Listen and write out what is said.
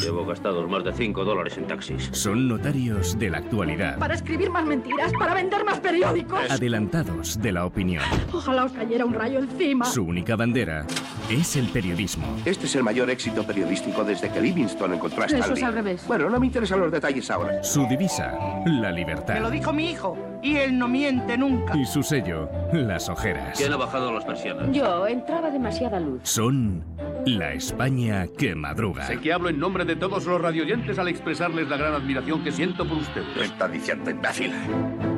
Llevo gastados más de $5 en taxis. Son notarios de la actualidad. Para escribir más mentiras, para vender más periódicos. Adelantados de la opinión. Ojalá os cayera un rayo encima. Su única bandera es el periodismo. Este es el mayor éxito periodístico desde que Livingstone encontró a Stanley. Eso es al revés. Bueno, no me interesan los detalles ahora. Su divisa, la libertad. Me lo dijo mi hijo, y él no miente nunca. Y su sello, las ojeras. ¿Quién ha bajado las persianas? Yo, entraba demasiada luz. Son la España que madruga. Sé que hablo en nombre de todos los radioyentes al expresarles la gran admiración que siento por ustedes. ¿Qué está diciendo, imbécil?